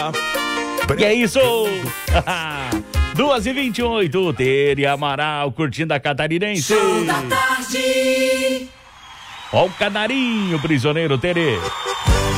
E é isso! 2h28, Tere Amaral curtindo a Catarinense. Show da tarde. Ó o canarinho prisioneiro, Tere.